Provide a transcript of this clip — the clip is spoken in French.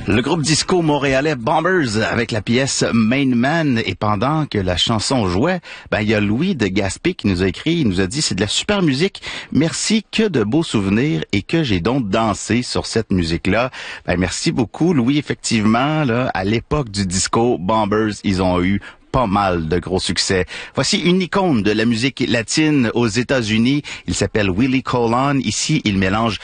Le groupe disco montréalais Bombers avec la pièce Main Man. Et pendant que la chanson jouait, il y a Louis de Gaspé qui nous a écrit, il nous a dit c'est de la super musique. Merci, que de beaux souvenirs et que j'ai donc dansé sur cette musique-là. Merci beaucoup Louis, effectivement, là, à l'époque du disco, Bombers, ils ont eu pas mal de gros succès. Voici une icône de la musique latine aux États-Unis. Il s'appelle Willie Colon. Ici, il mélange